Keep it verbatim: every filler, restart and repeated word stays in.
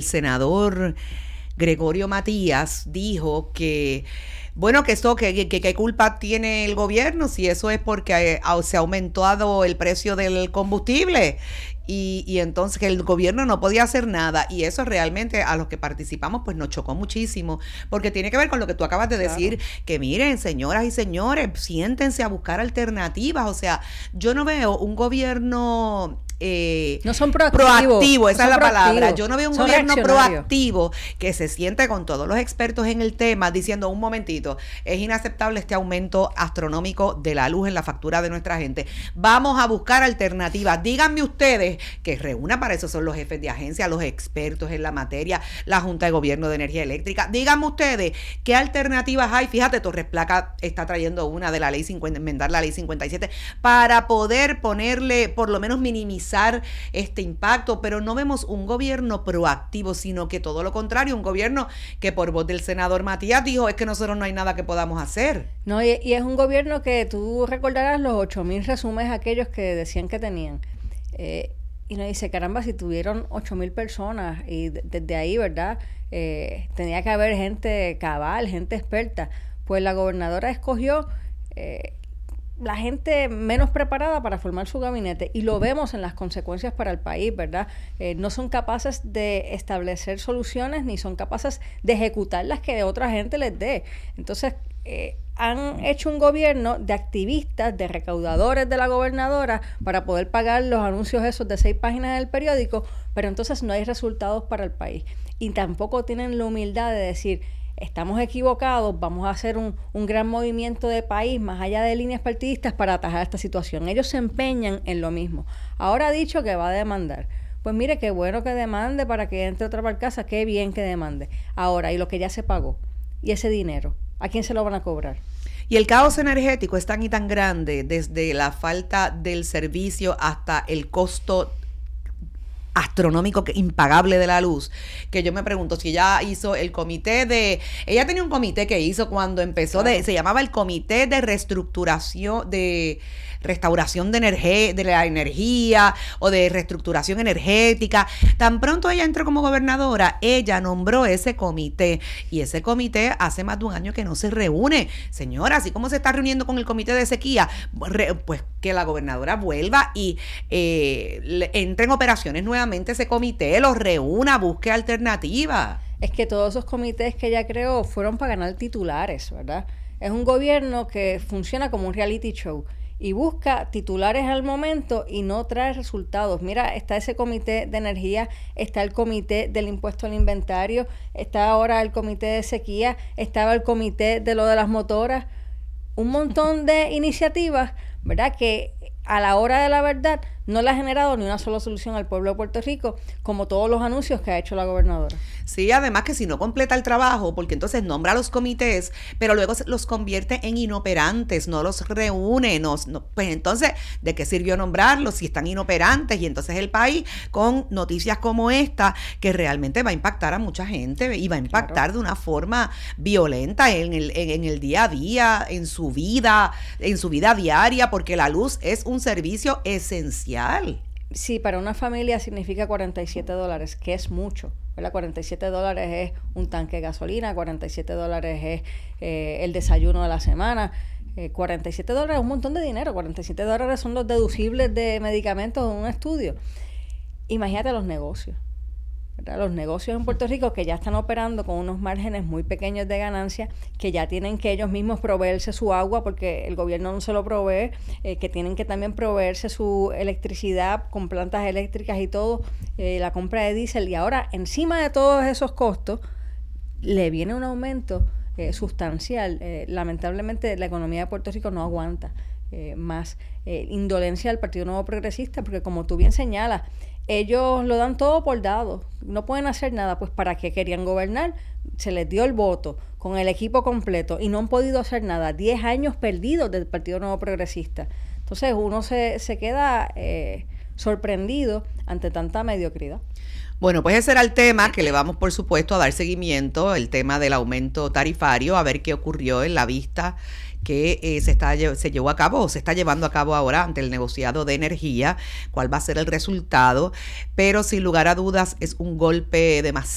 senador Gregorio Matías dijo que, bueno, que eso, que, que, que qué culpa tiene el gobierno si eso es porque se ha aumentado el precio del combustible. Y, y entonces que el gobierno no podía hacer nada, y eso realmente a los que participamos pues nos chocó muchísimo, porque tiene que ver con lo que tú acabas de decir, claro. Que miren, señoras y señores, siéntense a buscar alternativas. O sea, yo no veo un gobierno Eh, no son proactivos, proactivo, esa no es la proactivos, palabra. Yo no veo un son gobierno proactivo que se siente con todos los expertos en el tema diciendo, un momentito, es inaceptable este aumento astronómico de la luz en la factura de nuestra gente. Vamos a buscar alternativas. Díganme ustedes, que reúna para eso son los jefes de agencia, los expertos en la materia, la Junta de Gobierno de Energía Eléctrica. Díganme ustedes qué alternativas hay. Fíjate, Torres Placa está trayendo una de la ley cincuenta, enmendar la ley cincuenta y siete para poder ponerle, por lo menos minimizar este impacto, pero no vemos un gobierno proactivo, sino que todo lo contrario, un gobierno que por voz del senador Matías dijo, es que nosotros no hay nada que podamos hacer. No, y, y es un gobierno que tú recordarás los ocho mil resúmenes aquellos que decían que tenían. Eh, y nos dice, caramba, si tuvieron ocho mil personas y de, desde ahí, ¿verdad? Eh, tenía que haber gente cabal, gente experta. Pues la gobernadora escogió eh, la gente menos preparada para formar su gabinete, y lo vemos en las consecuencias para el país, ¿verdad? Eh, no son capaces de establecer soluciones ni son capaces de ejecutar las que otra gente les dé. Entonces, eh, han hecho un gobierno de activistas, de recaudadores de la gobernadora para poder pagar los anuncios esos de seis páginas del periódico, pero entonces no hay resultados para el país. Y tampoco tienen la humildad de decir, estamos equivocados, vamos a hacer un, un gran movimiento de país más allá de líneas partidistas para atajar esta situación. Ellos se empeñan en lo mismo. Ahora ha dicho que va a demandar. Pues mire, qué bueno que demande para que entre otra barcaza, qué bien que demande. Ahora, y lo que ya se pagó, y ese dinero, ¿a quién se lo van a cobrar? Y el caos energético es tan y tan grande, desde la falta del servicio hasta el costo astronómico, que impagable de la luz, que yo me pregunto si ella hizo el comité de, ella tenía un comité que hizo cuando empezó, claro. de, se llamaba el Comité de Reestructuración, de Restauración de, energía, de la Energía o de Reestructuración Energética. Tan pronto ella entró como gobernadora, ella nombró ese comité, y ese comité hace más de un año que no se reúne. Señora, así como se está reuniendo con el comité de sequía, pues que la gobernadora vuelva y eh, entre en operaciones nuevamente ese comité, los reúna, busque alternativas. Es que todos esos comités que ella creó fueron para ganar titulares, ¿verdad? Es un gobierno que funciona como un reality show y busca titulares al momento y no trae resultados. Mira, está ese comité de energía, está el comité del impuesto al inventario, está ahora el comité de sequía, estaba el comité de lo de las motoras, un montón de iniciativas, ¿verdad?, que a la hora de la verdad no le ha generado ni una sola solución al pueblo de Puerto Rico, como todos los anuncios que ha hecho la gobernadora. Sí, además que si no completa el trabajo, porque entonces nombra a los comités, pero luego los convierte en inoperantes, no los reúne, no, no, pues entonces, ¿de qué sirvió nombrarlos si están inoperantes? Y entonces el país, con noticias como esta, que realmente va a impactar a mucha gente y va a impactar claro. de una forma violenta en el, en, en el día a día, en su vida, en su vida diaria, porque la luz es un servicio esencial. Sí, para una familia significa cuarenta y siete dólares, que es mucho, ¿verdad? cuarenta y siete dólares es un tanque de gasolina, cuarenta y siete dólares es eh, el desayuno de la semana, eh, cuarenta y siete dólares es un montón de dinero, cuarenta y siete dólares son los deducibles de medicamentos en un estudio. Imagínate los negocios, ¿verdad? Los negocios en Puerto Rico que ya están operando con unos márgenes muy pequeños de ganancia, que ya tienen que ellos mismos proveerse su agua porque el gobierno no se lo provee, eh, que tienen que también proveerse su electricidad con plantas eléctricas y todo, eh, la compra de diésel, y ahora encima de todos esos costos le viene un aumento eh, sustancial. Eh, lamentablemente la economía de Puerto Rico no aguanta eh, más eh, indolencia del Partido Nuevo Progresista, porque como tú bien señalas, ellos lo dan todo por dado, no pueden hacer nada. Pues ¿para qué querían gobernar? Se les dio el voto con el equipo completo y no han podido hacer nada. Diez años perdidos del Partido Nuevo Progresista. Entonces uno se, se queda eh, sorprendido ante tanta mediocridad. Bueno, pues ese era el tema que le vamos, por supuesto, a dar seguimiento, el tema del aumento tarifario, a ver qué ocurrió en la vista que eh, se está se llevó a cabo o se está llevando a cabo ahora ante el negociado de energía, cuál va a ser el resultado, pero sin lugar a dudas es un golpe demasiado